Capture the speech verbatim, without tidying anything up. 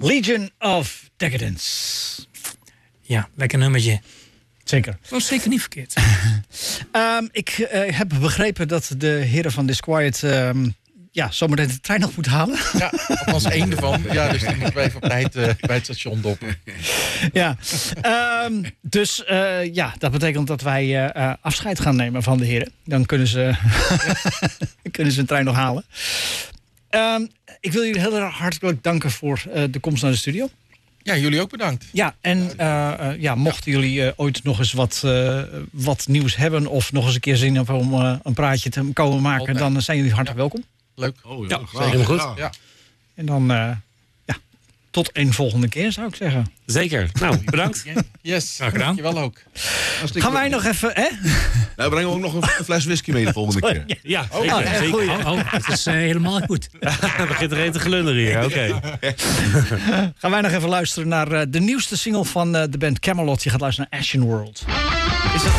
Legion of Decadence. Ja, lekker nummertje. Zeker. Dat was zeker niet verkeerd. um, ik uh, heb begrepen dat de heren van Disquiet... Um, ja, zometeen de trein nog moet halen. Ja, althans één ervan. Ja, dus die moeten wij even op tijd uh, bij het station doppen. Ja, um, dus uh, ja, dat betekent dat wij uh, uh, afscheid gaan nemen van de heren. Dan kunnen ze, kunnen ze een trein nog halen. Um, ik wil jullie heel erg hartelijk danken voor uh, de komst naar de studio. Ja, jullie ook bedankt. Ja, en uh, uh, ja, mochten jullie uh, ooit nog eens wat, uh, wat nieuws hebben... of nog eens een keer zin hebben om uh, een praatje te komen maken... Altijd. Dan zijn jullie hartelijk Ja. welkom. Leuk. Oh ja, Ja, graag. helemaal goed. Ja. Ja. En dan uh, ja, tot een volgende keer, zou ik zeggen. Zeker. Nou, bedankt. Yes, Graag gedaan. dankjewel ook. Gaan wij nog even, hè? Nou, brengen we ook nog een fles whisky mee de volgende keer. Ja, Oh, zeker. ja, zeker. goeie. Oh, oh, het is uh, helemaal goed. Er begint er een te glunderen hier, oké. Okay. Gaan wij nog even luisteren naar uh, de nieuwste single van uh, de band Camelot. Je gaat luisteren naar Ashen World.